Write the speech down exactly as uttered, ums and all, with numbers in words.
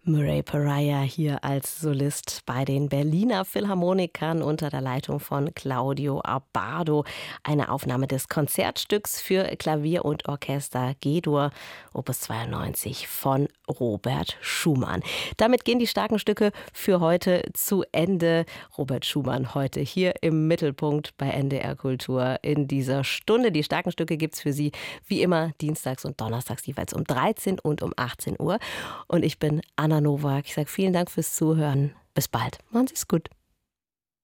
Murray Pariah hier als Solist bei den Berliner Philharmonikern unter der Leitung von Claudio Abbado. Eine Aufnahme des Konzertstücks für Klavier und Orchester G-Dur, Opus zweiundneunzig von Robert Schumann. Damit gehen die starken Stücke für heute zu Ende. Robert Schumann heute hier im Mittelpunkt bei N D R Kultur in dieser Stunde. Die starken Stücke gibt es für Sie wie immer dienstags und donnerstags jeweils um dreizehn und um achtzehn Uhr. Und ich bin Anna Nowak. Ich sage vielen Dank fürs Zuhören. Bis bald. Machen Sie es gut.